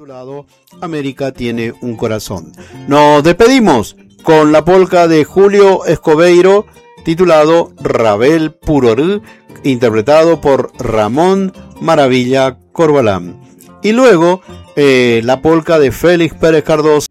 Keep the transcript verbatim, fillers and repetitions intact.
titulado América tiene un corazón. Nos despedimos con la polca de Julio Escobeiro titulado Rabel Purorú, interpretado por Ramón Maravilla Corbalán. Y luego eh, la polca de Félix Pérez Cardoso